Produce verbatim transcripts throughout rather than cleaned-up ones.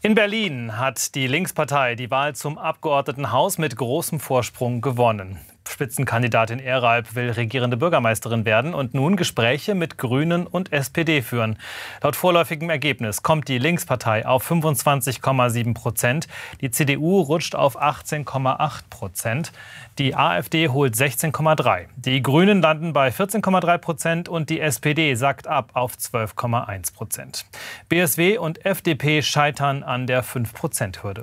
In Berlin hat die Linkspartei die Wahl zum Abgeordnetenhaus mit großem Vorsprung gewonnen. Spitzenkandidatin Ehralp will regierende Bürgermeisterin werden und nun Gespräche mit Grünen und S P D führen. Laut vorläufigem Ergebnis kommt die Linkspartei auf fünfundzwanzig Komma sieben Prozent. Die C D U rutscht auf achtzehn Komma acht Prozent. Die AfD holt sechzehn Komma drei. Die Grünen landen bei vierzehn Komma drei Prozent und die S P D sackt ab auf zwölf Komma eins Prozent. B S W und F D P scheitern an der fünf Prozent Hürde.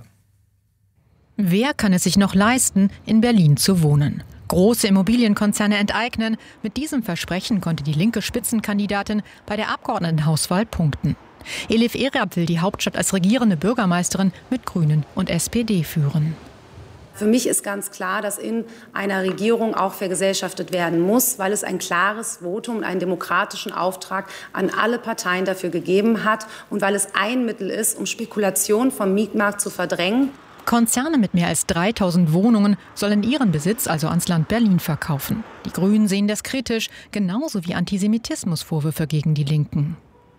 Wer kann es sich noch leisten, in Berlin zu wohnen? Große Immobilienkonzerne enteignen. Mit diesem Versprechen konnte die linke Spitzenkandidatin bei der Abgeordnetenhauswahl punkten. Elif Ehralp will die Hauptstadt als regierende Bürgermeisterin mit Grünen und S P D führen. Für mich ist ganz klar, dass in einer Regierung auch vergesellschaftet werden muss, weil es ein klares Votum und einen demokratischen Auftrag an alle Parteien dafür gegeben hat und weil es ein Mittel ist, um Spekulation vom Mietmarkt zu verdrängen. Konzerne mit mehr als dreitausend Wohnungen sollen ihren Besitz also ans Land Berlin verkaufen. Die Grünen sehen das kritisch, genauso wie Antisemitismusvorwürfe gegen die Linken.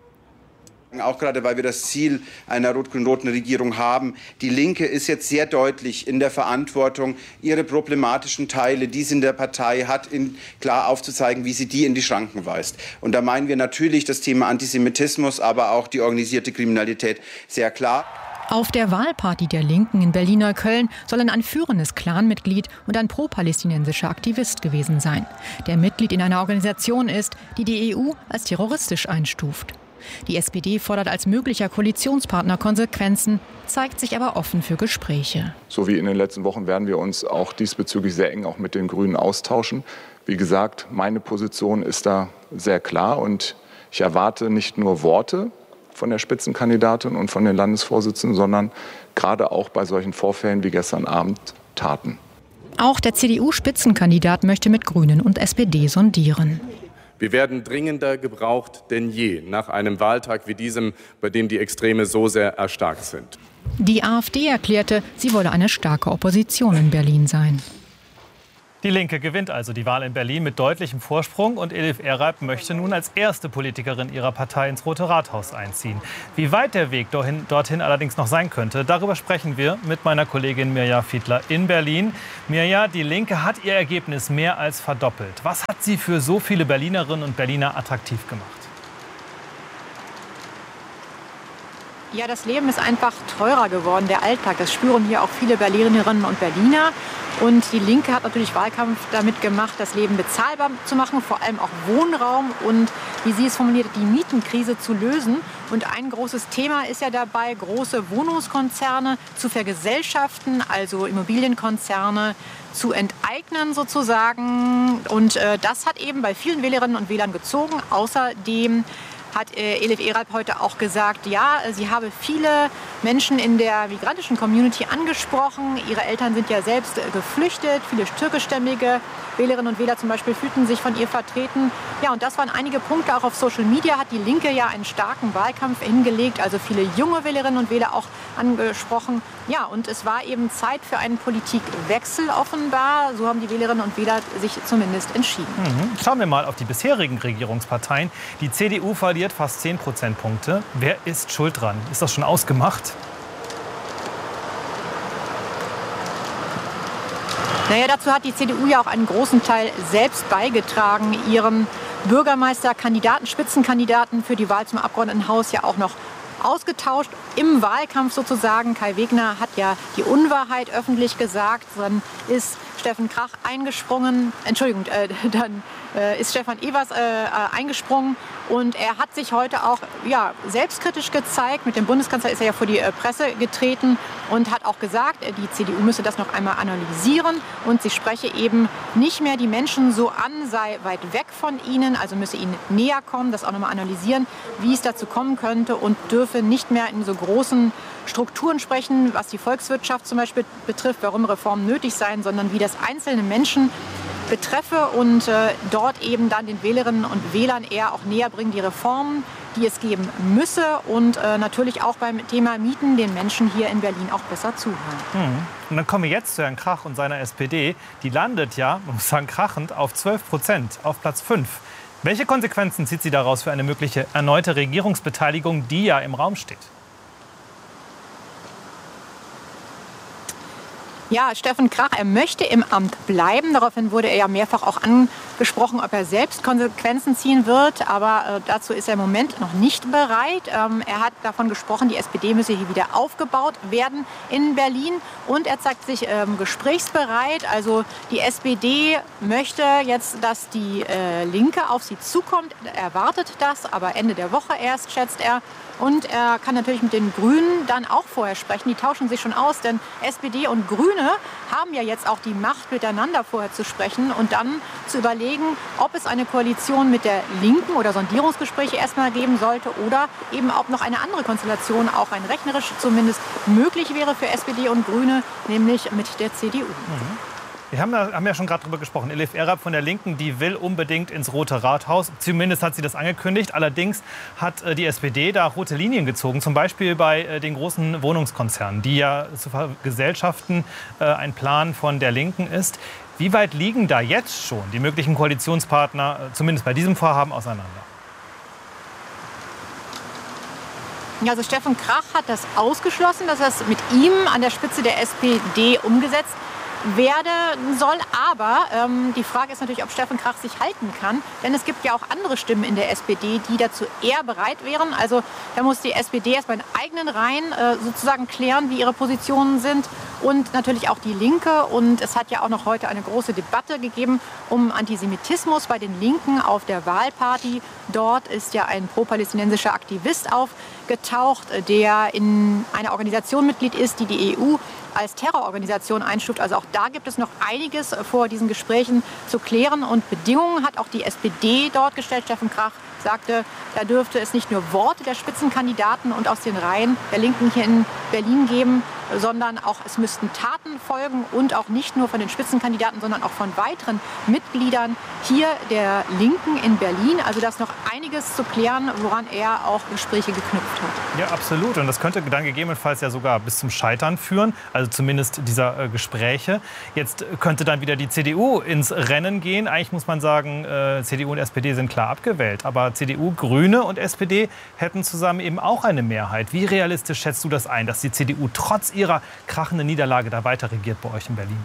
Auch gerade, weil wir das Ziel einer rot-grün-roten Regierung haben. Die Linke ist jetzt sehr deutlich in der Verantwortung, ihre problematischen Teile, die sie in der Partei hat, in, klar aufzuzeigen, wie sie die in die Schranken weist. Und da meinen wir natürlich das Thema Antisemitismus, aber auch die organisierte Kriminalität sehr klar. Auf der Wahlparty der Linken in Berlin-Neukölln sollen ein führendes Clanmitglied und ein pro-palästinensischer Aktivist gewesen sein, der Mitglied in einer Organisation ist, die die E U als terroristisch einstuft. Die S P D fordert als möglicher Koalitionspartner Konsequenzen, zeigt sich aber offen für Gespräche. So wie in den letzten Wochen werden wir uns auch diesbezüglich sehr eng auch mit den Grünen austauschen. Wie gesagt, meine Position ist da sehr klar und ich erwarte nicht nur Worte von der Spitzenkandidatin und von den Landesvorsitzenden, sondern gerade auch bei solchen Vorfällen wie gestern Abend Taten. Auch der C D U-Spitzenkandidat möchte mit Grünen und S P D sondieren. Wir werden dringender gebraucht denn je nach einem Wahltag wie diesem, bei dem die Extreme so sehr erstarkt sind. Die AfD erklärte, sie wolle eine starke Opposition in Berlin sein. Die Linke gewinnt also die Wahl in Berlin mit deutlichem Vorsprung und Elif Ehralp möchte nun als erste Politikerin ihrer Partei ins Rote Rathaus einziehen. Wie weit der Weg dorthin, dorthin allerdings noch sein könnte, darüber sprechen wir mit meiner Kollegin Mirja Fiedler in Berlin. Mirja, die Linke hat ihr Ergebnis mehr als verdoppelt. Was hat sie für so viele Berlinerinnen und Berliner attraktiv gemacht? Ja, das Leben ist einfach teurer geworden, der Alltag. Das spüren hier auch viele Berlinerinnen und Berliner. Und die Linke hat natürlich Wahlkampf damit gemacht, das Leben bezahlbar zu machen, vor allem auch Wohnraum und, wie sie es formuliert, die Mietenkrise zu lösen. Und ein großes Thema ist ja dabei, große Wohnungskonzerne zu vergesellschaften, also Immobilienkonzerne zu enteignen sozusagen. Und äh, das hat eben bei vielen Wählerinnen und Wählern gezogen. Außerdem hat äh, Elif Ehralp heute auch gesagt, ja, sie habe viele Menschen in der migrantischen Community angesprochen. Ihre Eltern sind ja selbst äh, geflüchtet. Viele türkischstämmige Wählerinnen und Wähler zum Beispiel fühlten sich von ihr vertreten. Ja, und das waren einige Punkte. Auch auf Social Media hat die Linke ja einen starken Wahlkampf hingelegt. Also viele junge Wählerinnen und Wähler auch angesprochen. Ja, und es war eben Zeit für einen Politikwechsel offenbar. So haben die Wählerinnen und Wähler sich zumindest entschieden. Mhm. Schauen wir mal auf die bisherigen Regierungsparteien. Die C D U verliert fast zehn Prozentpunkte. Wer ist schuld dran? Ist das schon ausgemacht? Naja, dazu hat die C D U ja auch einen großen Teil selbst beigetragen, ihren Bürgermeisterkandidaten, Spitzenkandidaten für die Wahl zum Abgeordnetenhaus ja auch noch ausgetauscht. Im Wahlkampf sozusagen. Kai Wegner hat ja die Unwahrheit öffentlich gesagt. Dann ist Steffen Krach eingesprungen. Entschuldigung, äh, dann äh, ist Stefan Evers äh, eingesprungen. Und er hat sich heute auch ja, selbstkritisch gezeigt. Mit dem Bundeskanzler ist er ja vor die äh, Presse getreten und hat auch gesagt, äh, die C D U müsse das noch einmal analysieren. Und sie spreche eben nicht mehr die Menschen so an, sei weit weg von ihnen, also müsse ihnen näher kommen, das auch noch mal analysieren, wie es dazu kommen könnte und dürfe nicht mehr in so großen Strukturen sprechen, was die Volkswirtschaft zum Beispiel betrifft, warum Reformen nötig seien, sondern wie das einzelne Menschen betreffe und äh, dort eben dann den Wählerinnen und Wählern eher auch näher bringen, die Reformen, die es geben müsse und äh, natürlich auch beim Thema Mieten den Menschen hier in Berlin auch besser zuhören. Hm. Und dann kommen wir jetzt zu Herrn Krach und seiner S P D. Die landet ja, man muss sagen, krachend auf zwölf Prozent, auf Platz fünf. Welche Konsequenzen zieht sie daraus für eine mögliche erneute Regierungsbeteiligung, die ja im Raum steht? Ja, Steffen Krach, er möchte im Amt bleiben. Daraufhin wurde er ja mehrfach auch angesprochen, ob er selbst Konsequenzen ziehen wird. Aber äh, dazu ist er im Moment noch nicht bereit. Ähm, er hat davon gesprochen, die S P D müsse hier wieder aufgebaut werden in Berlin. Und er zeigt sich ähm, gesprächsbereit. Also die S P D möchte jetzt, dass die äh, Linke auf sie zukommt. Er erwartet das, aber Ende der Woche erst, schätzt er. Und er kann natürlich mit den Grünen dann auch vorher sprechen. Die tauschen sich schon aus, denn S P D und Grüne haben ja jetzt auch die Macht, miteinander vorher zu sprechen und dann zu überlegen, ob es eine Koalition mit der Linken oder Sondierungsgespräche erstmal geben sollte oder eben auch noch eine andere Konstellation, auch rein rechnerisch zumindest, möglich wäre für S P D und Grüne, nämlich mit der C D U. Mhm. Wir haben ja, haben ja schon gerade darüber gesprochen. Elif Errab von der Linken, die will unbedingt ins Rote Rathaus. Zumindest hat sie das angekündigt. Allerdings hat äh, die S P D da rote Linien gezogen. Zum Beispiel bei äh, den großen Wohnungskonzernen, die ja zu vergesellschaften äh, ein Plan von der Linken ist. Wie weit liegen da jetzt schon die möglichen Koalitionspartner, äh, zumindest bei diesem Vorhaben, auseinander? Also Steffen Krach hat das ausgeschlossen, dass das mit ihm an der Spitze der S P D umgesetzt werden soll. Aber ähm, die Frage ist natürlich, ob Steffen Krach sich halten kann. Denn es gibt ja auch andere Stimmen in der S P D, die dazu eher bereit wären. Also da muss die S P D erst bei den eigenen Reihen äh, sozusagen klären, wie ihre Positionen sind. Und natürlich auch die Linke. Und es hat ja auch noch heute eine große Debatte gegeben um Antisemitismus bei den Linken auf der Wahlparty. Dort ist ja ein pro-palästinensischer Aktivist aufgetaucht, der in einer Organisation Mitglied ist, die die E U als Terrororganisation einstuft. Also auch da gibt es noch einiges vor diesen Gesprächen zu klären. Und Bedingungen hat auch die S P D dort gestellt. Steffen Krach sagte, da dürfte es nicht nur Worte der Spitzenkandidaten und aus den Reihen der Linken hier in Berlin geben, sondern auch es müssten Taten folgen und auch nicht nur von den Spitzenkandidaten, sondern auch von weiteren Mitgliedern hier der Linken in Berlin. Also da ist noch einiges zu klären, woran er auch Gespräche geknüpft hat. Ja, absolut. Und das könnte dann gegebenenfalls ja sogar bis zum Scheitern führen, also zumindest dieser äh, Gespräche. Jetzt könnte dann wieder die C D U ins Rennen gehen. Eigentlich muss man sagen, äh, C D U und S P D sind klar abgewählt. Aber C D U, Grüne und S P D hätten zusammen eben auch eine Mehrheit. Wie realistisch schätzt du das ein, dass die C D U trotz ihrer krachenden Niederlage da weiter regiert bei euch in Berlin?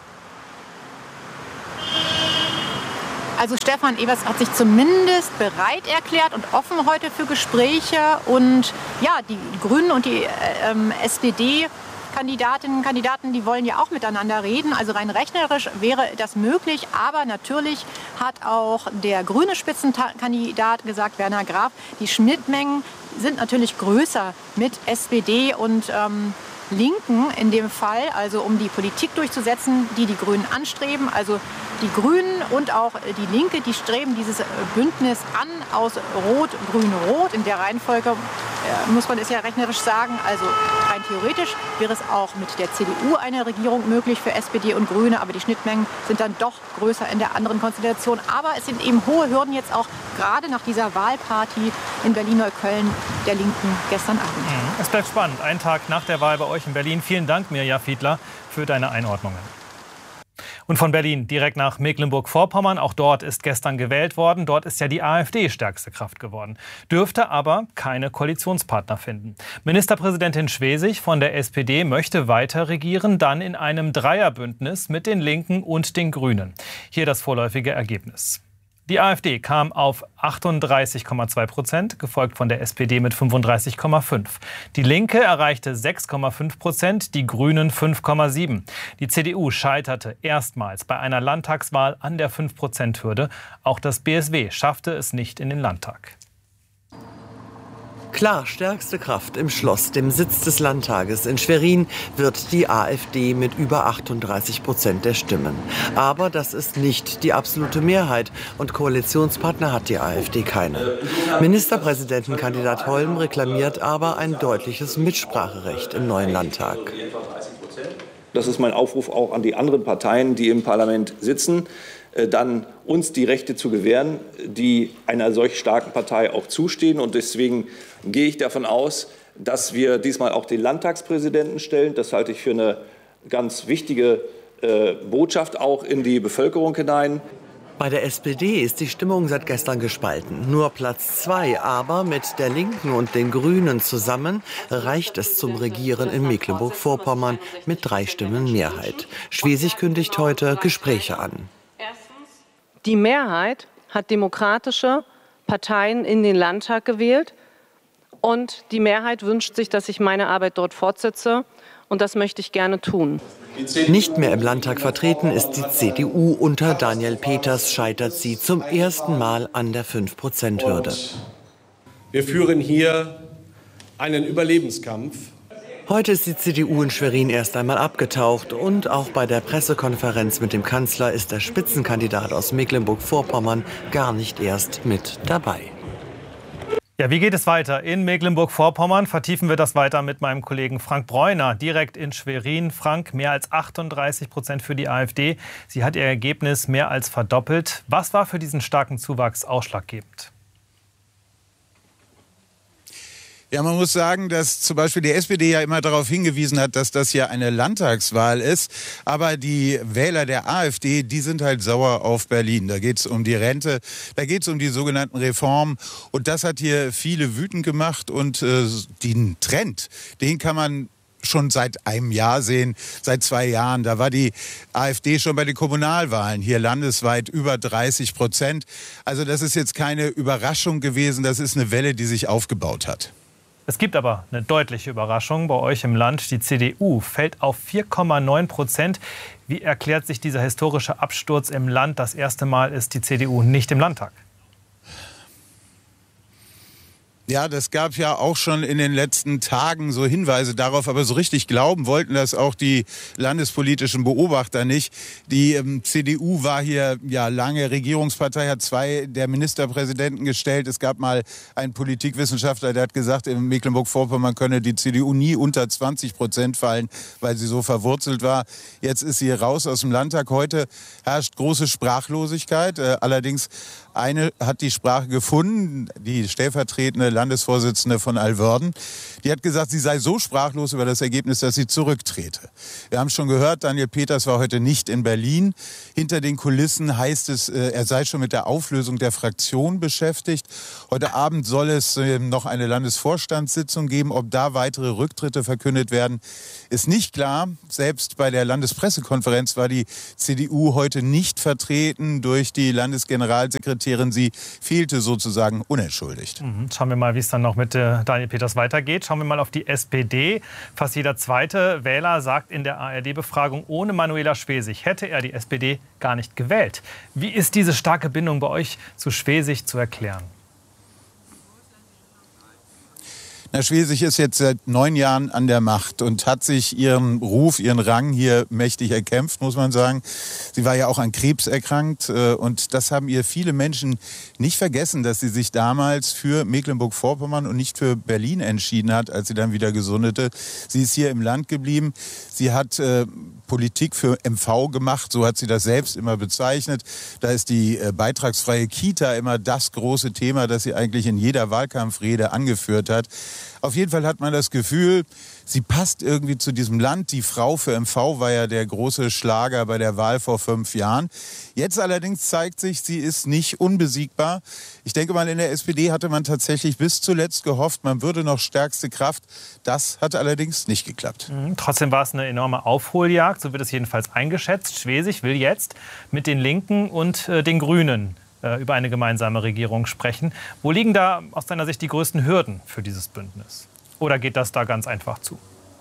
Also Stefan Evers hat sich zumindest bereit erklärt und offen heute für Gespräche. Und ja, die Grünen und die ähm, S P D Kandidatinnen und Kandidaten, die wollen ja auch miteinander reden. Also rein rechnerisch wäre das möglich. Aber natürlich hat auch der grüne Spitzenkandidat gesagt, Werner Graf, die Schnittmengen sind natürlich größer mit S P D und ähm, Linken in dem Fall, also um die Politik durchzusetzen, die die Grünen anstreben. Also die Grünen und auch die Linke, die streben dieses Bündnis an aus Rot, Grün, Rot. In der Reihenfolge äh, muss man es ja rechnerisch sagen. Also rein theoretisch wäre es auch mit der C D U eine Regierung möglich für S P D und Grüne. Aber die Schnittmengen sind dann doch größer in der anderen Konstellation. Aber es sind eben hohe Hürden jetzt auch gerade nach dieser Wahlparty in Berlin-Neukölln der Linken gestern Abend. Es bleibt spannend. Einen Tag nach der Wahl bei euch in Berlin. Vielen Dank, Mirja Fiedler, für deine Einordnungen. Und von Berlin direkt nach Mecklenburg-Vorpommern. Auch dort ist gestern gewählt worden. Dort ist ja die AfD stärkste Kraft geworden. Dürfte aber keine Koalitionspartner finden. Ministerpräsidentin Schwesig von der S P D möchte weiter regieren, dann in einem Dreierbündnis mit den Linken und den Grünen. Hier das vorläufige Ergebnis. Die AfD kam auf achtunddreißig Komma zwei Prozent, gefolgt von der S P D mit fünfunddreißig Komma fünf. Die Linke erreichte sechs Komma fünf Prozent, die Grünen fünf Komma sieben. Die C D U scheiterte erstmals bei einer Landtagswahl an der fünf Prozent Hürde. Auch das B S W schaffte es nicht in den Landtag. Klar, stärkste Kraft im Schloss, dem Sitz des Landtages in Schwerin, wird die AfD mit über achtunddreißig Prozent der Stimmen. Aber das ist nicht die absolute Mehrheit und Koalitionspartner hat die AfD keine. Ministerpräsidentenkandidat Holm reklamiert aber ein deutliches Mitspracherecht im neuen Landtag. Das ist mein Aufruf auch an die anderen Parteien, die im Parlament sitzen, dann uns die Rechte zu gewähren, die einer solch starken Partei auch zustehen. Und deswegen gehe ich davon aus, dass wir diesmal auch den Landtagspräsidenten stellen. Das halte ich für eine ganz wichtige äh, Botschaft auch in die Bevölkerung hinein. Bei der S P D ist die Stimmung seit gestern gespalten. Nur Platz zwei, aber mit der Linken und den Grünen zusammen reicht es zum Regieren in Mecklenburg-Vorpommern mit drei Stimmen Mehrheit. Schwesig kündigt heute Gespräche an. Die Mehrheit hat demokratische Parteien in den Landtag gewählt und die Mehrheit wünscht sich, dass ich meine Arbeit dort fortsetze und das möchte ich gerne tun. Nicht mehr im Landtag vertreten ist die C D U. Unter Daniel Peters scheitert sie zum ersten Mal an der fünf Prozent Hürde. Wir führen hier einen Überlebenskampf. Heute ist die C D U in Schwerin erst einmal abgetaucht und auch bei der Pressekonferenz mit dem Kanzler ist der Spitzenkandidat aus Mecklenburg-Vorpommern gar nicht erst mit dabei. Ja, wie geht es weiter in Mecklenburg-Vorpommern? Vertiefen wir das weiter mit meinem Kollegen Frank Bräuner, direkt in Schwerin. Frank, mehr als achtunddreißig Prozent für die AfD. Sie hat ihr Ergebnis mehr als verdoppelt. Was war für diesen starken Zuwachs ausschlaggebend? Ja, man muss sagen, dass zum Beispiel die S P D ja immer darauf hingewiesen hat, dass das ja eine Landtagswahl ist. Aber die Wähler der AfD, die sind halt sauer auf Berlin. Da geht es um die Rente, da geht es um die sogenannten Reformen. Und das hat hier viele wütend gemacht. Und äh, den Trend, den kann man schon seit einem Jahr sehen, seit zwei Jahren. Da war die AfD schon bei den Kommunalwahlen hier landesweit über dreißig Prozent. Also das ist jetzt keine Überraschung gewesen. Das ist eine Welle, die sich aufgebaut hat. Es gibt aber eine deutliche Überraschung bei euch im Land. Die C D U fällt auf vier Komma neun Prozent. Wie erklärt sich dieser historische Absturz im Land? Das erste Mal ist die C D U nicht im Landtag. Ja, das gab ja auch schon in den letzten Tagen so Hinweise darauf, aber so richtig glauben wollten das auch die landespolitischen Beobachter nicht. Die ähm, C D U war hier ja lange Regierungspartei, hat zwei der Ministerpräsidenten gestellt. Es gab mal einen Politikwissenschaftler, der hat gesagt, in Mecklenburg-Vorpommern könne die C D U nie unter zwanzig Prozent fallen, weil sie so verwurzelt war. Jetzt ist sie raus aus dem Landtag. Heute herrscht große Sprachlosigkeit. Äh, allerdings eine hat die Sprache gefunden, die stellvertretende Landesvorsitzende von Alwörden. Die hat gesagt, sie sei so sprachlos über das Ergebnis, dass sie zurücktrete. Wir haben schon gehört, Daniel Peters war heute nicht in Berlin. Hinter den Kulissen heißt es, er sei schon mit der Auflösung der Fraktion beschäftigt. Heute Abend soll es noch eine Landesvorstandssitzung geben. Ob da weitere Rücktritte verkündet werden, ist nicht klar. Selbst bei der Landespressekonferenz war die C D U heute nicht vertreten durch die Landesgeneralsekretärin. Sie fehlte sozusagen unentschuldigt. Mhm. Schauen wir mal, wie es dann noch mit äh, Daniel Peters weitergeht. Schauen wir mal auf die S P D. Fast jeder zweite Wähler sagt in der A R D-Befragung, ohne Manuela Schwesig hätte er die S P D gar nicht gewählt. Wie ist diese starke Bindung bei euch zu Schwesig zu erklären? Na, Schwesig ist jetzt seit neun Jahren an der Macht und hat sich ihren Ruf, ihren Rang hier mächtig erkämpft, muss man sagen. Sie war ja auch an Krebs erkrankt und das haben ihr viele Menschen nicht vergessen, dass sie sich damals für Mecklenburg-Vorpommern und nicht für Berlin entschieden hat, als sie dann wieder gesundete. Sie ist hier im Land geblieben. Sie hat äh, Politik für M V gemacht, so hat sie das selbst immer bezeichnet. Da ist die äh, beitragsfreie Kita immer das große Thema, das sie eigentlich in jeder Wahlkampfrede angeführt hat. Auf jeden Fall hat man das Gefühl, sie passt irgendwie zu diesem Land. Die Frau für M V war ja der große Schlager bei der Wahl vor fünf Jahren. Jetzt allerdings zeigt sich, sie ist nicht unbesiegbar. Ich denke mal, in der S P D hatte man tatsächlich bis zuletzt gehofft, man würde noch stärkste Kraft. Das hat allerdings nicht geklappt. Mhm. Trotzdem war es eine enorme Aufholjagd, so wird es jedenfalls eingeschätzt. Schwesig will jetzt mit den Linken und äh, den Grünen über eine gemeinsame Regierung sprechen. Wo liegen da aus deiner Sicht die größten Hürden für dieses Bündnis? Oder geht das da ganz einfach zu?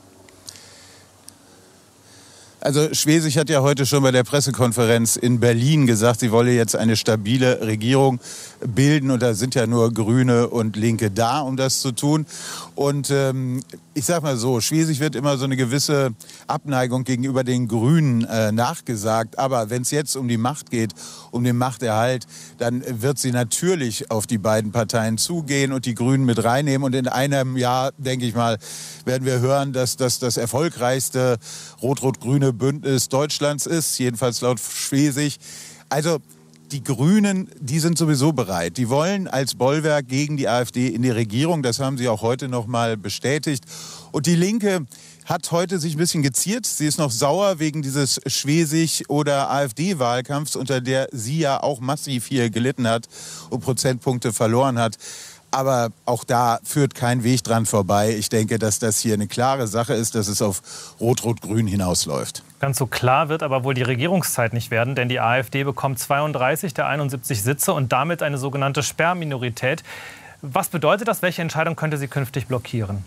Also Schwesig hat ja heute schon bei der Pressekonferenz in Berlin gesagt, sie wolle jetzt eine stabile Regierung bilden. Und da sind ja nur Grüne und Linke da, um das zu tun. Und ähm, ich sag mal so, Schwesig wird immer so eine gewisse Abneigung gegenüber den Grünen äh, nachgesagt. Aber wenn es jetzt um die Macht geht, um den Machterhalt, dann wird sie natürlich auf die beiden Parteien zugehen und die Grünen mit reinnehmen. Und in einem Jahr, denke ich mal, werden wir hören, dass das das erfolgreichste Rot-Rot-Grüne Bündnis Deutschlands ist, jedenfalls laut Schwesig. Also Die Grünen, die sind sowieso bereit. Die wollen als Bollwerk gegen die AfD in die Regierung. Das haben sie auch heute noch mal bestätigt. Und die Linke hat heute sich ein bisschen geziert. Sie ist noch sauer wegen dieses Schwesig- oder AfD-Wahlkampfs, unter der sie ja auch massiv hier gelitten hat und Prozentpunkte verloren hat. Aber auch da führt kein Weg dran vorbei. Ich denke, dass das hier eine klare Sache ist, dass es auf Rot-Rot-Grün hinausläuft. Ganz so klar wird aber wohl die Regierungszeit nicht werden, denn die AfD bekommt zweiunddreißig der einundsiebzig Sitze und damit eine sogenannte Sperrminorität. Was bedeutet das? Welche Entscheidung könnte sie künftig blockieren?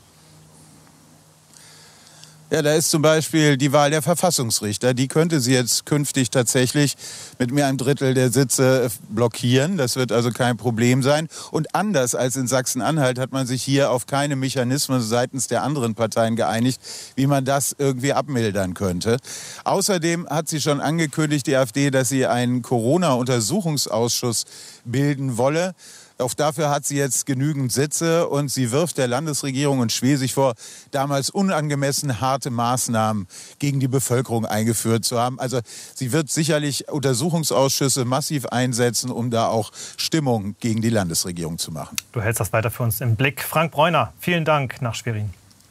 Ja, da ist zum Beispiel die Wahl der Verfassungsrichter. Die könnte sie jetzt künftig tatsächlich mit mehr einem Drittel der Sitze blockieren. Das wird also kein Problem sein. Und anders als in Sachsen-Anhalt hat man sich hier auf keine Mechanismen seitens der anderen Parteien geeinigt, wie man das irgendwie abmildern könnte. Außerdem hat sie schon angekündigt, die AfD, dass sie einen Corona-Untersuchungsausschuss bilden wolle. Auch dafür hat sie jetzt genügend Sitze und sie wirft der Landesregierung und Schwesig vor, damals unangemessen harte Maßnahmen gegen die Bevölkerung eingeführt zu haben. Also sie wird sicherlich Untersuchungsausschüsse massiv einsetzen, um da auch Stimmung gegen die Landesregierung zu machen. Du hältst das weiter für uns im Blick. Frank Bräuner, vielen Dank nach Schwerin.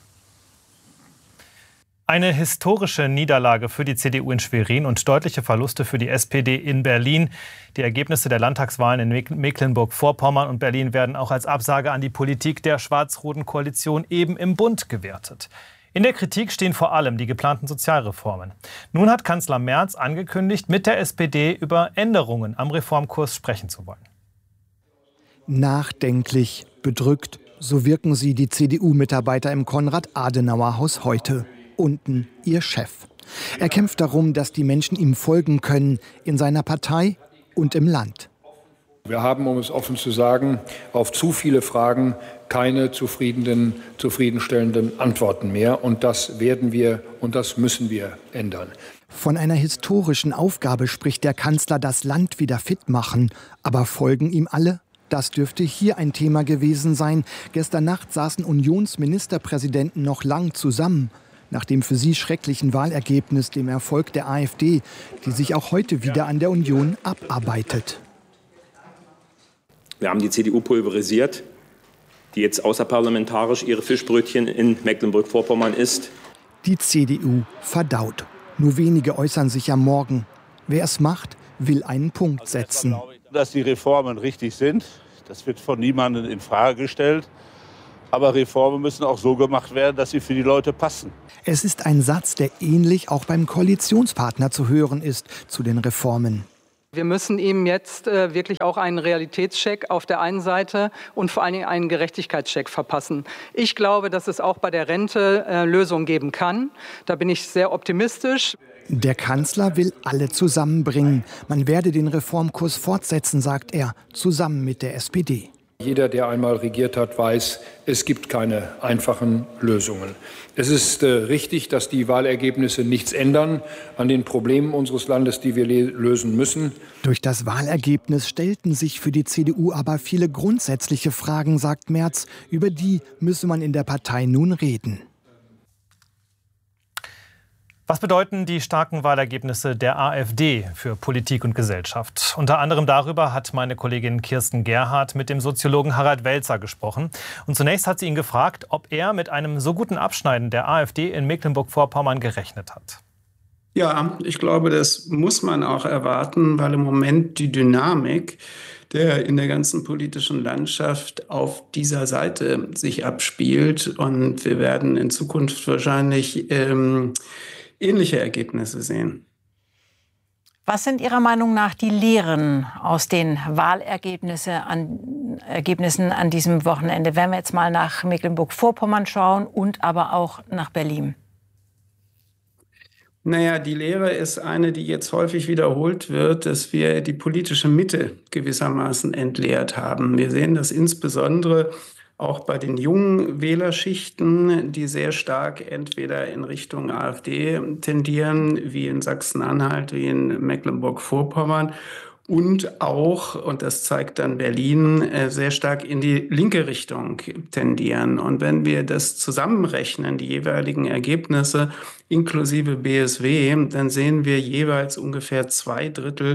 Eine historische Niederlage für die C D U in Schwerin und deutliche Verluste für die S P D in Berlin. Die Ergebnisse der Landtagswahlen in Mecklenburg-Vorpommern und Berlin werden auch als Absage an die Politik der schwarz-roten Koalition eben im Bund gewertet. In der Kritik stehen vor allem die geplanten Sozialreformen. Nun hat Kanzler Merz angekündigt, mit der S P D über Änderungen am Reformkurs sprechen zu wollen. Nachdenklich, bedrückt, so wirken sie, die C D U-Mitarbeiter im Konrad-Adenauer-Haus heute. Unten ihr Chef. Er kämpft darum, dass die Menschen ihm folgen können, in seiner Partei und im Land. Wir haben, um es offen zu sagen, auf zu viele Fragen keine zufriedenen, zufriedenstellenden Antworten mehr. Und das werden wir und das müssen wir ändern. Von einer historischen Aufgabe spricht der Kanzler, das Land wieder fit machen. Aber folgen ihm alle? Das dürfte hier ein Thema gewesen sein. Gestern Nacht saßen Unionsministerpräsidenten noch lang zusammen. Nach dem für sie schrecklichen Wahlergebnis, dem Erfolg der AfD, die sich auch heute wieder an der Union abarbeitet. Wir haben die C D U pulverisiert, die jetzt außerparlamentarisch ihre Fischbrötchen in Mecklenburg-Vorpommern isst. Die C D U verdaut. Nur wenige äußern sich am Morgen. Wer es macht, will einen Punkt setzen. Dass die Reformen richtig sind, das wird von niemandem in Frage gestellt. Aber Reformen müssen auch so gemacht werden, dass sie für die Leute passen. Es ist ein Satz, der ähnlich auch beim Koalitionspartner zu hören ist zu den Reformen. Wir müssen ihm jetzt äh, wirklich auch einen Realitätscheck auf der einen Seite und vor allen Dingen einen Gerechtigkeitscheck verpassen. Ich glaube, dass es auch bei der Rente äh, Lösungen geben kann. Da bin ich sehr optimistisch. Der Kanzler will alle zusammenbringen. Man werde den Reformkurs fortsetzen, sagt er, zusammen mit der S P D. Jeder, der einmal regiert hat, weiß, es gibt keine einfachen Lösungen. Es ist äh, richtig, dass die Wahlergebnisse nichts ändern an den Problemen unseres Landes, die wir lösen müssen. Durch das Wahlergebnis stellten sich für die C D U aber viele grundsätzliche Fragen, sagt Merz. Über die müsse man in der Partei nun reden. Was bedeuten die starken Wahlergebnisse der AfD für Politik und Gesellschaft? Unter anderem darüber hat meine Kollegin Kirsten Gerhardt mit dem Soziologen Harald Welzer gesprochen. Und zunächst hat sie ihn gefragt, ob er mit einem so guten Abschneiden der AfD in Mecklenburg-Vorpommern gerechnet hat. Ja, ich glaube, das muss man auch erwarten, weil im Moment die Dynamik der in der ganzen politischen Landschaft auf dieser Seite sich abspielt. Und wir werden in Zukunft wahrscheinlich ähm, ähnliche Ergebnisse sehen. Was sind Ihrer Meinung nach die Lehren aus den Wahlergebnissen an, Ergebnissen an diesem Wochenende? Wenn wir jetzt mal nach Mecklenburg-Vorpommern schauen und aber auch nach Berlin. Naja, die Lehre ist eine, die jetzt häufig wiederholt wird, dass wir die politische Mitte gewissermaßen entleert haben. Wir sehen das insbesondere auch bei den jungen Wählerschichten, die sehr stark entweder in Richtung AfD tendieren, wie in Sachsen-Anhalt, wie in Mecklenburg-Vorpommern, und auch, und das zeigt dann Berlin, sehr stark in die linke Richtung tendieren. Und wenn wir das zusammenrechnen, die jeweiligen Ergebnisse inklusive B S W, dann sehen wir jeweils ungefähr zwei Drittel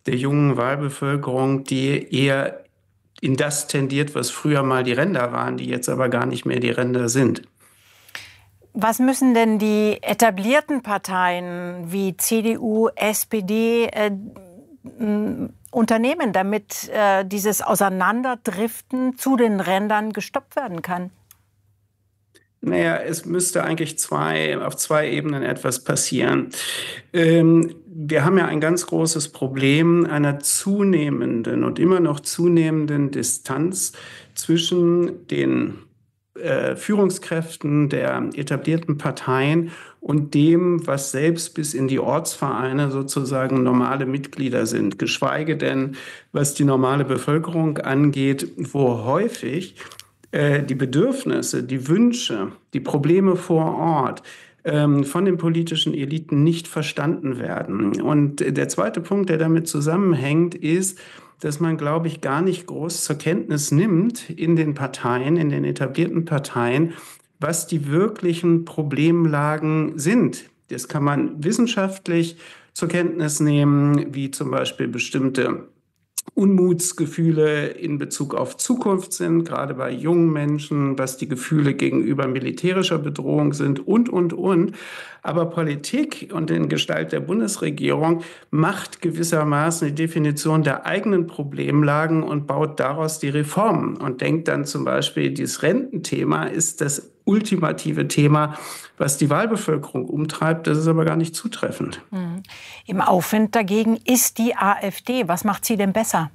der jungen Wahlbevölkerung, die eher in das tendiert, was früher mal die Ränder waren, die jetzt aber gar nicht mehr die Ränder sind. Was müssen denn die etablierten Parteien wie C D U, S P D äh, unternehmen, damit äh, dieses Auseinanderdriften zu den Rändern gestoppt werden kann? Naja, es müsste eigentlich zwei, auf zwei Ebenen etwas passieren. Ähm, wir haben ja ein ganz großes Problem einer zunehmenden und immer noch zunehmenden Distanz zwischen den äh, Führungskräften der etablierten Parteien und dem, was selbst bis in die Ortsvereine sozusagen normale Mitglieder sind. Geschweige denn, was die normale Bevölkerung angeht, wo häufig die Bedürfnisse, die Wünsche, die Probleme vor Ort ähm, von den politischen Eliten nicht verstanden werden. Und der zweite Punkt, der damit zusammenhängt, ist, dass man, glaube ich, gar nicht groß zur Kenntnis nimmt in den Parteien, in den etablierten Parteien, was die wirklichen Problemlagen sind. Das kann man wissenschaftlich zur Kenntnis nehmen, wie zum Beispiel bestimmte Unmutsgefühle in Bezug auf Zukunft sind, gerade bei jungen Menschen, was die Gefühle gegenüber militärischer Bedrohung sind und, und, und. Aber Politik und in Gestalt der Bundesregierung macht gewissermaßen die Definition der eigenen Problemlagen und baut daraus die Reformen und denkt dann zum Beispiel, dieses Rententhema ist das ultimative Thema, was die Wahlbevölkerung umtreibt. Das ist aber gar nicht zutreffend. Mhm. Im Aufwind dagegen ist die AfD. Was macht sie denn besser?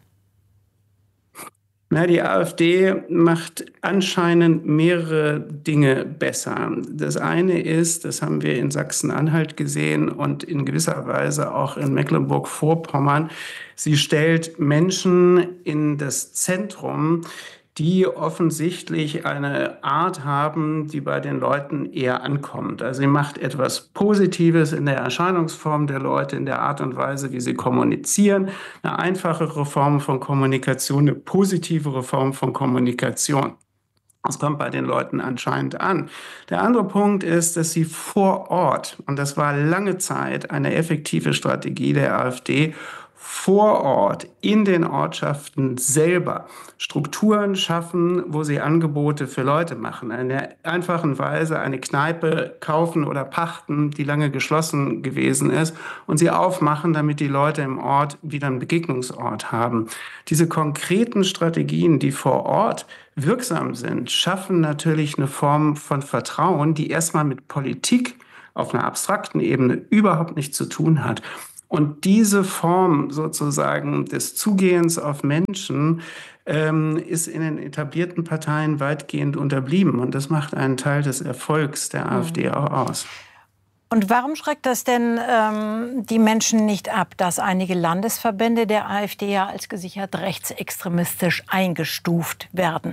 Na, die AfD macht anscheinend mehrere Dinge besser. Das eine ist, das haben wir in Sachsen-Anhalt gesehen und in gewisser Weise auch in Mecklenburg-Vorpommern, sie stellt Menschen in das Zentrum, die offensichtlich eine Art haben, die bei den Leuten eher ankommt. Also sie macht etwas Positives in der Erscheinungsform der Leute, in der Art und Weise, wie sie kommunizieren. Eine einfachere Form von Kommunikation, eine positivere Form von Kommunikation. Das kommt bei den Leuten anscheinend an. Der andere Punkt ist, dass sie vor Ort, und das war lange Zeit eine effektive Strategie der AfD, vor Ort in den Ortschaften selber Strukturen schaffen, wo sie Angebote für Leute machen. In der einfachen Weise eine Kneipe kaufen oder pachten, die lange geschlossen gewesen ist, und sie aufmachen, damit die Leute im Ort wieder einen Begegnungsort haben. Diese konkreten Strategien, die vor Ort wirksam sind, schaffen natürlich eine Form von Vertrauen, die erstmal mit Politik auf einer abstrakten Ebene überhaupt nichts zu tun hat. Und diese Form sozusagen des Zugehens auf Menschen ähm, ist in den etablierten Parteien weitgehend unterblieben. Und das macht einen Teil des Erfolgs der AfD auch aus. Und warum schreckt das denn ähm, die Menschen nicht ab, dass einige Landesverbände der AfD ja als gesichert rechtsextremistisch eingestuft werden?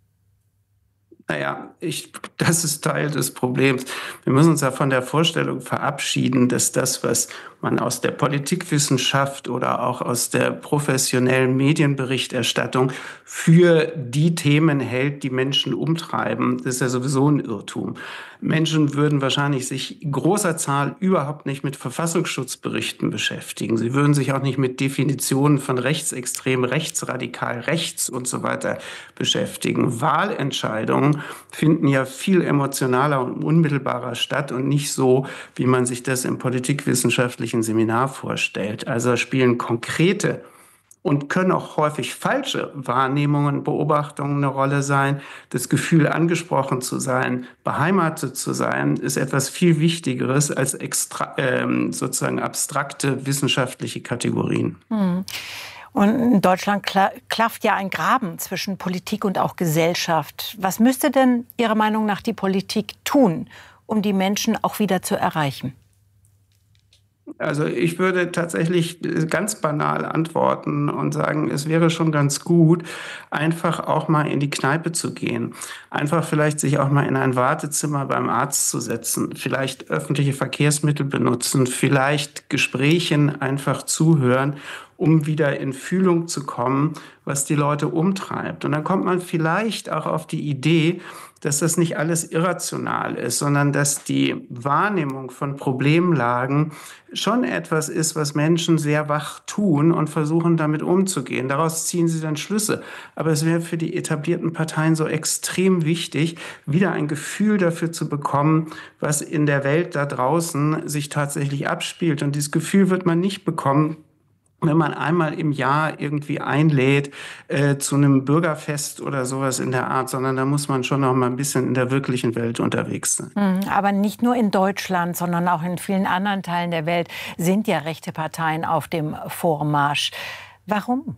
Naja, ich, das ist Teil des Problems. Wir müssen uns ja von der Vorstellung verabschieden, dass das, was man aus der Politikwissenschaft oder auch aus der professionellen Medienberichterstattung für die Themen hält, die Menschen umtreiben, das ist ja sowieso ein Irrtum. Menschen würden wahrscheinlich sich in großer Zahl überhaupt nicht mit Verfassungsschutzberichten beschäftigen. Sie würden sich auch nicht mit Definitionen von rechtsextrem, rechtsradikal, rechts und so weiter beschäftigen. Wahlentscheidungen finden ja viel emotionaler und unmittelbarer statt und nicht so, wie man sich das im politikwissenschaftlichen Seminar vorstellt. Also spielen konkrete und können auch häufig falsche Wahrnehmungen, Beobachtungen eine Rolle sein. Das Gefühl, angesprochen zu sein, beheimatet zu sein, ist etwas viel Wichtigeres als extra, ähm, sozusagen abstrakte wissenschaftliche Kategorien. Hm. Und in Deutschland klafft ja ein Graben zwischen Politik und auch Gesellschaft. Was müsste denn Ihrer Meinung nach die Politik tun, um die Menschen auch wieder zu erreichen? Also ich würde tatsächlich ganz banal antworten und sagen, es wäre schon ganz gut, einfach auch mal in die Kneipe zu gehen. Einfach vielleicht sich auch mal in ein Wartezimmer beim Arzt zu setzen, vielleicht öffentliche Verkehrsmittel benutzen, vielleicht Gesprächen einfach zuhören um wieder in Fühlung zu kommen, was die Leute umtreibt. Und dann kommt man vielleicht auch auf die Idee, dass das nicht alles irrational ist, sondern dass die Wahrnehmung von Problemlagen schon etwas ist, was Menschen sehr wach tun und versuchen, damit umzugehen. Daraus ziehen sie dann Schlüsse. Aber es wäre für die etablierten Parteien so extrem wichtig, wieder ein Gefühl dafür zu bekommen, was in der Welt da draußen sich tatsächlich abspielt. Und dieses Gefühl wird man nicht bekommen, wenn man einmal im Jahr irgendwie einlädt äh, zu einem Bürgerfest oder sowas in der Art, sondern da muss man schon noch mal ein bisschen in der wirklichen Welt unterwegs sein. Aber nicht nur in Deutschland, sondern auch in vielen anderen Teilen der Welt sind ja rechte Parteien auf dem Vormarsch. Warum?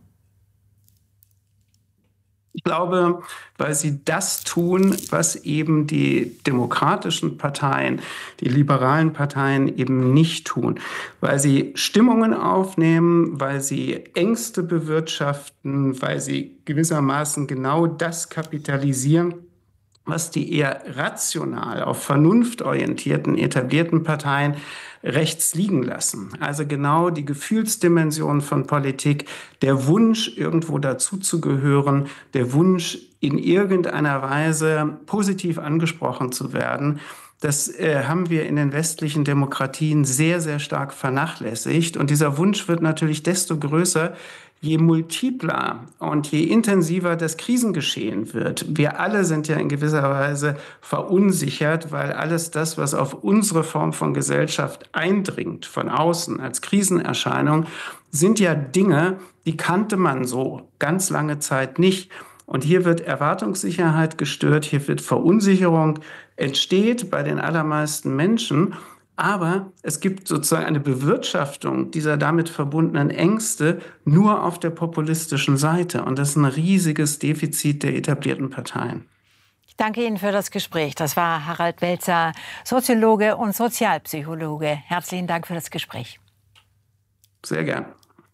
Ich glaube, weil sie das tun, was eben die demokratischen Parteien, die liberalen Parteien eben nicht tun. Weil sie Stimmungen aufnehmen, weil sie Ängste bewirtschaften, weil sie gewissermaßen genau das kapitalisieren, was die eher rational auf Vernunft orientierten, etablierten Parteien rechts liegen lassen. Also genau die Gefühlsdimension von Politik, der Wunsch, irgendwo dazuzugehören, der Wunsch, in irgendeiner Weise positiv angesprochen zu werden. Das äh, haben wir in den westlichen Demokratien sehr, sehr stark vernachlässigt. Und dieser Wunsch wird natürlich desto größer, je multipler und je intensiver das Krisengeschehen wird. Wir alle sind ja in gewisser Weise verunsichert, weil alles das, was auf unsere Form von Gesellschaft eindringt, von außen als Krisenerscheinung, sind ja Dinge, die kannte man so ganz lange Zeit nicht. Und hier wird Erwartungssicherheit gestört, hier wird Verunsicherung entsteht bei den allermeisten Menschen. Aber es gibt sozusagen eine Bewirtschaftung dieser damit verbundenen Ängste nur auf der populistischen Seite. Und das ist ein riesiges Defizit der etablierten Parteien. Ich danke Ihnen für das Gespräch. Das war Harald Welzer, Soziologe und Sozialpsychologe. Herzlichen Dank für das Gespräch. Sehr gern.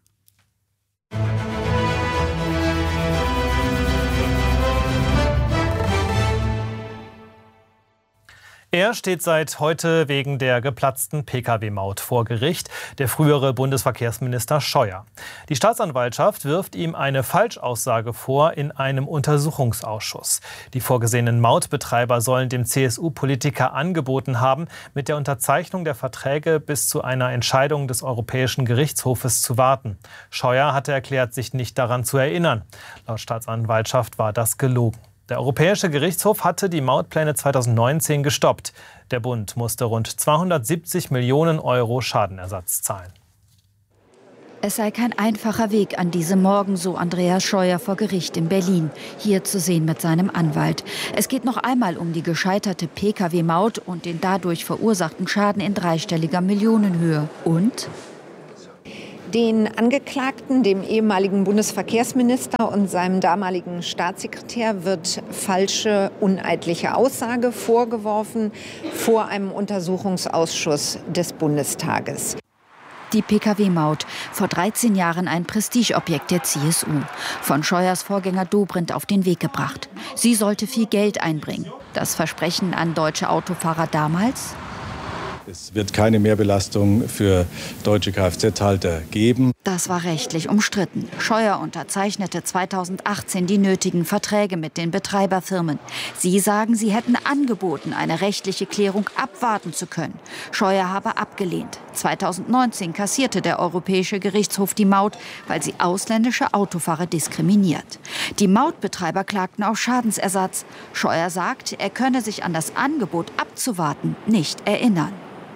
Er steht seit heute wegen der geplatzten Pkw-Maut vor Gericht, der frühere Bundesverkehrsminister Scheuer. Die Staatsanwaltschaft wirft ihm eine Falschaussage vor in einem Untersuchungsausschuss. Die vorgesehenen Mautbetreiber sollen dem C S U-Politiker angeboten haben, mit der Unterzeichnung der Verträge bis zu einer Entscheidung des Europäischen Gerichtshofes zu warten. Scheuer hatte erklärt, sich nicht daran zu erinnern. Laut Staatsanwaltschaft war das gelogen. Der Europäische Gerichtshof hatte die Mautpläne zweitausendneunzehn gestoppt. Der Bund musste rund zweihundertsiebzig Millionen Euro Schadenersatz zahlen. Es sei kein einfacher Weg an diesem Morgen, so Andreas Scheuer vor Gericht in Berlin. Hier zu sehen mit seinem Anwalt. Es geht noch einmal um die gescheiterte Pkw-Maut und den dadurch verursachten Schaden in dreistelliger Millionenhöhe. Und den Angeklagten, dem ehemaligen Bundesverkehrsminister und seinem damaligen Staatssekretär, wird falsche, uneidliche Aussage vorgeworfen vor einem Untersuchungsausschuss des Bundestages. Die Pkw-Maut, vor dreizehn Jahren ein Prestigeobjekt der C S U. Von Scheuers Vorgänger Dobrindt auf den Weg gebracht. Sie sollte viel Geld einbringen. Das Versprechen an deutsche Autofahrer damals? Es wird keine Mehrbelastung für deutsche Kfz-Halter geben. Das war rechtlich umstritten. Scheuer unterzeichnete zweitausendachtzehn die nötigen Verträge mit den Betreiberfirmen. Sie sagen, sie hätten angeboten, eine rechtliche Klärung abwarten zu können. Scheuer habe abgelehnt. zweitausendneunzehn kassierte der Europäische Gerichtshof die Maut, weil sie ausländische Autofahrer diskriminiert. Die Mautbetreiber klagten auf Schadensersatz. Scheuer sagt, er könne sich an das Angebot abzuwarten nicht erinnern.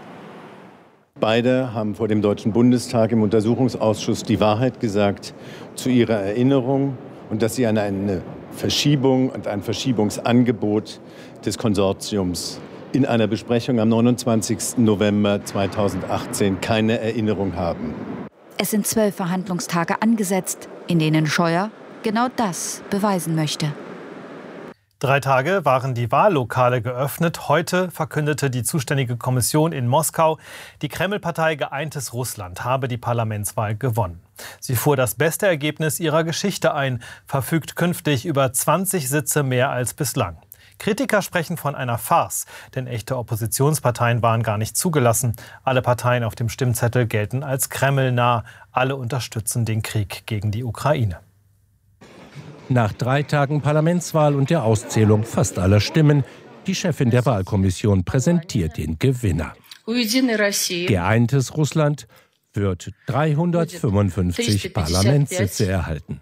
Beide haben vor dem Deutschen Bundestag im Untersuchungsausschuss die Wahrheit gesagt zu ihrer Erinnerung und dass sie an eine Verschiebung und ein Verschiebungsangebot des Konsortiums in einer Besprechung am neunundzwanzigsten November zweitausendachtzehn keine Erinnerung haben. Es sind zwölf Verhandlungstage angesetzt, in denen Scheuer genau das beweisen möchte. Drei Tage waren die Wahllokale geöffnet. Heute verkündete die zuständige Kommission in Moskau, die Kreml-Partei Geeintes Russland habe die Parlamentswahl gewonnen. Sie fuhr das beste Ergebnis ihrer Geschichte ein, verfügt künftig über zwanzig Sitze mehr als bislang. Kritiker sprechen von einer Farce, denn echte Oppositionsparteien waren gar nicht zugelassen. Alle Parteien auf dem Stimmzettel gelten als kremlnah. Alle unterstützen den Krieg gegen die Ukraine. Nach drei Tagen Parlamentswahl und der Auszählung fast aller Stimmen, die Chefin der Wahlkommission präsentiert den Gewinner. Geeintes Russland wird dreihundertfünfundfünfzig Parlamentssitze erhalten.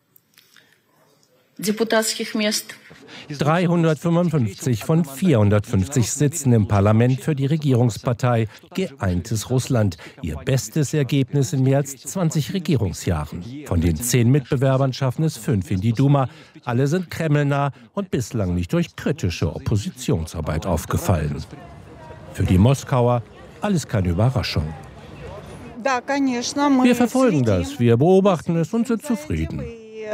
dreihundertfünfundfünfzig von vierhundertfünfzig Sitzen im Parlament für die Regierungspartei Geeintes Russland. Ihr bestes Ergebnis in mehr als zwanzig Regierungsjahren. Von den zehn Mitbewerbern schaffen es fünf in die Duma. Alle sind kremlnah und bislang nicht durch kritische Oppositionsarbeit aufgefallen. Für die Moskauer alles keine Überraschung. Wir verfolgen das, wir beobachten es und sind zufrieden.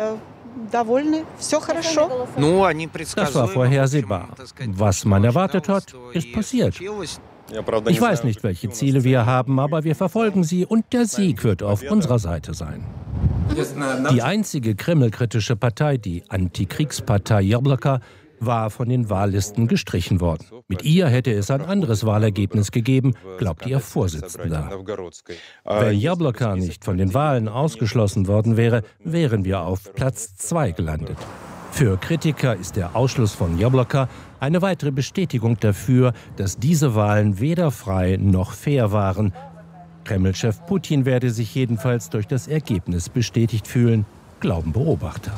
Das war vorhersehbar. Was man erwartet hat, ist passiert. Ich weiß nicht, welche Ziele wir haben, aber wir verfolgen sie und der Sieg wird auf unserer Seite sein. Die einzige kremlkritische Partei, die Antikriegspartei Jabloko, war von den Wahllisten gestrichen worden. Mit ihr hätte es ein anderes Wahlergebnis gegeben, glaubt ihr Vorsitzender. Wenn Jabloko nicht von den Wahlen ausgeschlossen worden wäre, wären wir auf Platz zwei gelandet. Für Kritiker ist der Ausschluss von Jabloko eine weitere Bestätigung dafür, dass diese Wahlen weder frei noch fair waren. Kreml-Chef Putin werde sich jedenfalls durch das Ergebnis bestätigt fühlen, glauben Beobachter.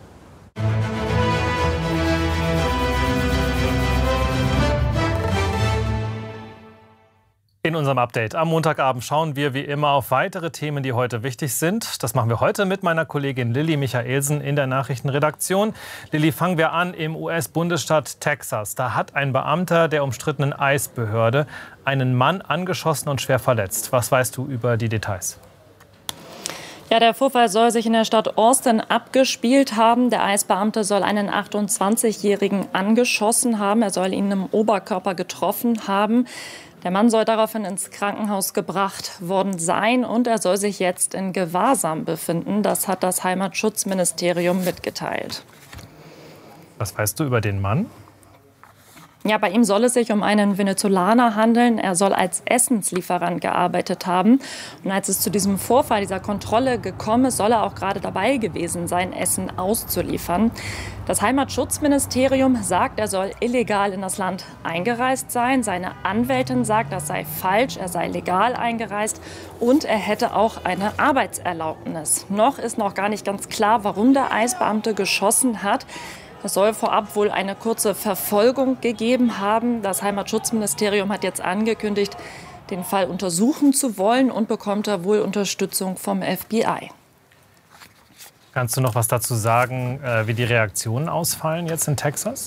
In unserem Update am Montagabend schauen wir wie immer auf weitere Themen, die heute wichtig sind. Das machen wir heute mit meiner Kollegin Lilly Michaelsen in der Nachrichtenredaktion. Lilly, fangen wir an im U S-Bundesstaat Texas. Da hat ein Beamter der umstrittenen ICE-Behörde einen Mann angeschossen und schwer verletzt. Was weißt du über die Details? Ja, der Vorfall soll sich in der Stadt Austin abgespielt haben. Der ICE-Beamte soll einen achtundzwanzigjährigen angeschossen haben. Er soll ihn im Oberkörper getroffen haben. Der Mann soll daraufhin ins Krankenhaus gebracht worden sein und er soll sich jetzt in Gewahrsam befinden. Das hat das Heimatschutzministerium mitgeteilt. Was weißt du über den Mann? Ja, bei ihm soll es sich um einen Venezolaner handeln. Er soll als Essenslieferant gearbeitet haben. Und als es zu diesem Vorfall, dieser Kontrolle gekommen ist, soll er auch gerade dabei gewesen sein, Essen auszuliefern. Das Heimatschutzministerium sagt, er soll illegal in das Land eingereist sein. Seine Anwältin sagt, das sei falsch, er sei legal eingereist und er hätte auch eine Arbeitserlaubnis. Noch ist noch gar nicht ganz klar, warum der ICE-Beamte geschossen hat. Es soll vorab wohl eine kurze Verfolgung gegeben haben. Das Heimatschutzministerium hat jetzt angekündigt, den Fall untersuchen zu wollen und bekommt da wohl Unterstützung vom F B I. Kannst du noch was dazu sagen, wie die Reaktionen ausfallen jetzt in Texas?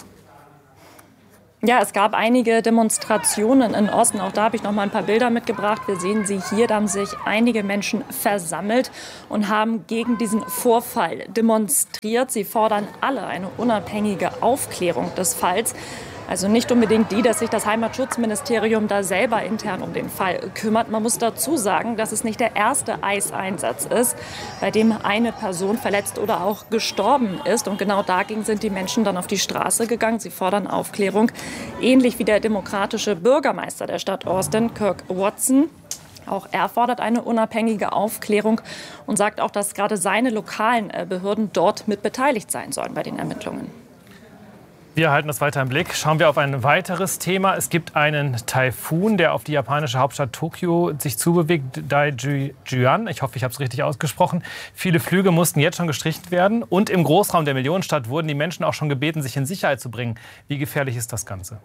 Ja, es gab einige Demonstrationen in Austin. Auch da habe ich noch mal ein paar Bilder mitgebracht. Wir sehen sie hier. Da haben sich einige Menschen versammelt und haben gegen diesen Vorfall demonstriert. Sie fordern alle eine unabhängige Aufklärung des Falls. Also nicht unbedingt die, dass sich das Heimatschutzministerium da selber intern um den Fall kümmert. Man muss dazu sagen, dass es nicht der erste ICE-Einsatz ist, bei dem eine Person verletzt oder auch gestorben ist. Und genau dagegen sind die Menschen dann auf die Straße gegangen. Sie fordern Aufklärung, ähnlich wie der demokratische Bürgermeister der Stadt Austin, Kirk Watson. Auch er fordert eine unabhängige Aufklärung und sagt auch, dass gerade seine lokalen Behörden dort mit beteiligt sein sollen bei den Ermittlungen. Wir halten das weiter im Blick. Schauen wir auf ein weiteres Thema. Es gibt einen Taifun, der auf die japanische Hauptstadt Tokio sich zubewegt, Daijuan. Ich hoffe, ich habe es richtig ausgesprochen. Viele Flüge mussten jetzt schon gestrichen werden. Und im Großraum der Millionenstadt wurden die Menschen auch schon gebeten, sich in Sicherheit zu bringen. Wie gefährlich ist das Ganze?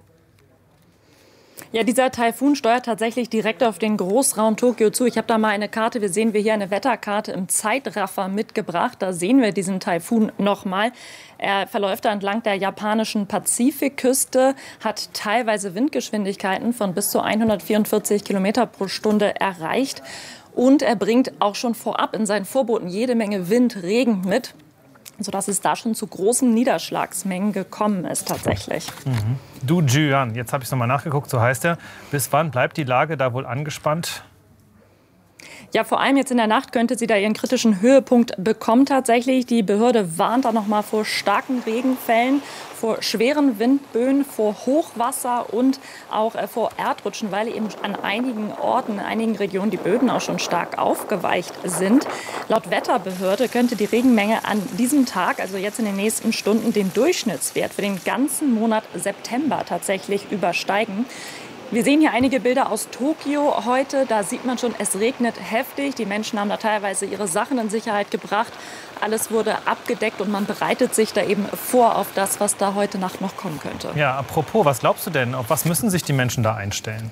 Ja, dieser Taifun steuert tatsächlich direkt auf den Großraum Tokio zu. Ich habe da mal eine Karte, wir sehen wir hier eine Wetterkarte im Zeitraffer mitgebracht. Da sehen wir diesen Taifun noch mal. Er verläuft da entlang der japanischen Pazifikküste, hat teilweise Windgeschwindigkeiten von bis zu hundertvierundvierzig Kilometer pro Stunde erreicht. Und er bringt auch schon vorab in seinen Vorboten jede Menge Wind, Regen mit, sodass es da schon zu großen Niederschlagsmengen gekommen ist tatsächlich. Mhm. Daijuan, jetzt habe ich es nochmal nachgeguckt, so heißt er. Bis wann bleibt die Lage da wohl angespannt? Ja, vor allem jetzt in der Nacht könnte sie da ihren kritischen Höhepunkt bekommen tatsächlich. Die Behörde warnt da noch mal vor starken Regenfällen, vor schweren Windböen, vor Hochwasser und auch äh, vor Erdrutschen, weil eben an einigen Orten, in einigen Regionen die Böden auch schon stark aufgeweicht sind. Laut Wetterbehörde könnte die Regenmenge an diesem Tag, also jetzt in den nächsten Stunden, den Durchschnittswert für den ganzen Monat September tatsächlich übersteigen. Wir sehen hier einige Bilder aus Tokio heute. Da sieht man schon, es regnet heftig. Die Menschen haben da teilweise ihre Sachen in Sicherheit gebracht. Alles wurde abgedeckt und man bereitet sich da eben vor auf das, was da heute Nacht noch kommen könnte. Ja, apropos, was glaubst du denn? Auf was müssen sich die Menschen da einstellen?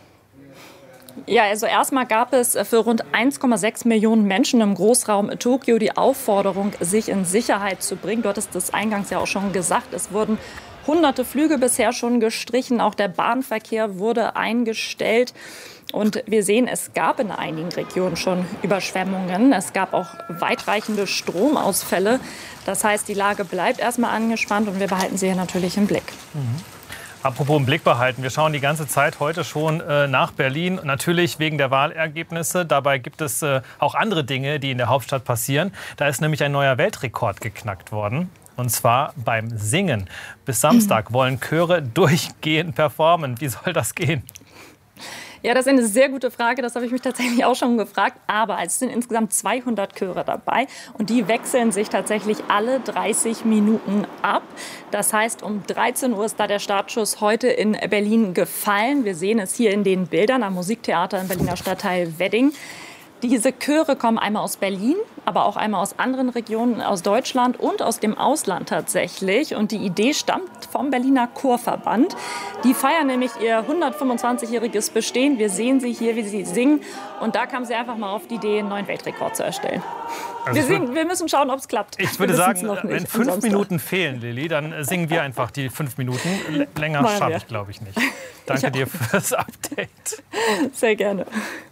Ja, also erstmal gab es für rund eins Komma sechs Millionen Menschen im Großraum Tokio die Aufforderung, sich in Sicherheit zu bringen. Du hattest das eingangs ja auch schon gesagt. Es wurden hunderte Flüge bisher schon gestrichen. Auch der Bahnverkehr wurde eingestellt. Und wir sehen, es gab in einigen Regionen schon Überschwemmungen. Es gab auch weitreichende Stromausfälle. Das heißt, die Lage bleibt erstmal angespannt und wir behalten sie hier natürlich im Blick. Mhm. Apropos im Blick behalten, wir schauen die ganze Zeit heute schon äh, nach Berlin, natürlich wegen der Wahlergebnisse. Dabei gibt es äh, auch andere Dinge, die in der Hauptstadt passieren. Da ist nämlich ein neuer Weltrekord geknackt worden. Und zwar beim Singen. Bis Samstag wollen Chöre durchgehend performen. Wie soll das gehen? Ja, das ist eine sehr gute Frage. Das habe ich mich tatsächlich auch schon gefragt. Aber es sind insgesamt zweihundert Chöre dabei. Und die wechseln sich tatsächlich alle dreißig Minuten ab. Das heißt, um dreizehn Uhr ist da der Startschuss heute in Berlin gefallen. Wir sehen es hier in den Bildern am Musiktheater im Berliner Stadtteil Wedding. Diese Chöre kommen einmal aus Berlin, aber auch einmal aus anderen Regionen aus Deutschland und aus dem Ausland tatsächlich. Und die Idee stammt vom Berliner Chorverband. Die feiern nämlich ihr hundertfünfundzwanzigjähriges Bestehen. Wir sehen sie hier, wie sie singen. Und da kamen sie einfach mal auf die Idee, einen neuen Weltrekord zu erstellen. Also wir, sehen, wir müssen schauen, ob es klappt. Ich würde sagen, wenn fünf Minuten fehlen, Lilly, dann singen wir einfach die fünf Minuten. Länger schaffe ich, glaube ich, nicht. Danke ich dir fürs Update. Sehr gerne.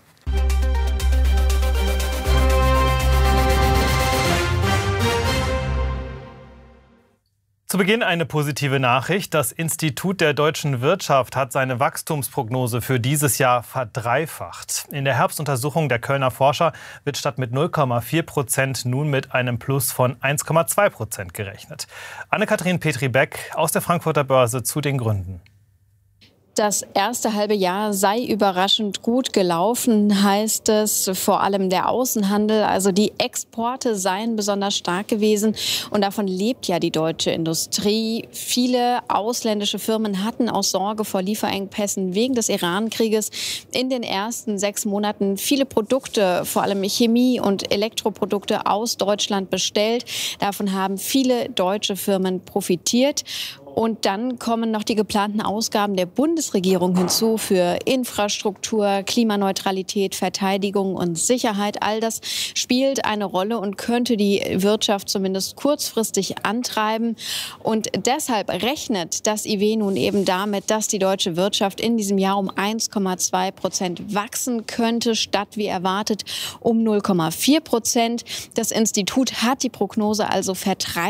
Zu Beginn eine positive Nachricht. Das Institut der deutschen Wirtschaft hat seine Wachstumsprognose für dieses Jahr verdreifacht. In der Herbstuntersuchung der Kölner Forscher wird statt mit null Komma vier Prozent nun mit einem Plus von eins Komma zwei Prozent gerechnet. Anne-Kathrin Petri-Beck aus der Frankfurter Börse zu den Gründen. Das erste halbe Jahr sei überraschend gut gelaufen, heißt es. Vor allem der Außenhandel, also die Exporte seien besonders stark gewesen. Und davon lebt ja die deutsche Industrie. Viele ausländische Firmen hatten aus Sorge vor Lieferengpässen wegen des Iran-Krieges in den ersten sechs Monaten viele Produkte, vor allem Chemie- und Elektroprodukte aus Deutschland bestellt. Davon haben viele deutsche Firmen profitiert. Und dann kommen noch die geplanten Ausgaben der Bundesregierung hinzu für Infrastruktur, Klimaneutralität, Verteidigung und Sicherheit. All das spielt eine Rolle und könnte die Wirtschaft zumindest kurzfristig antreiben. Und deshalb rechnet das I W nun eben damit, dass die deutsche Wirtschaft in diesem Jahr um eins Komma zwei Prozent wachsen könnte, statt wie erwartet um null Komma vier Prozent. Das Institut hat die Prognose also verdreifacht.